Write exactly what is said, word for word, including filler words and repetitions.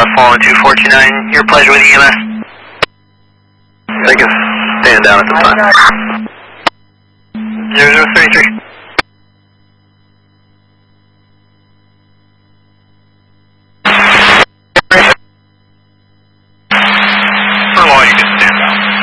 Fallen two four two nine, your pleasure with E M S. They can stand down at the front. zero zero three three.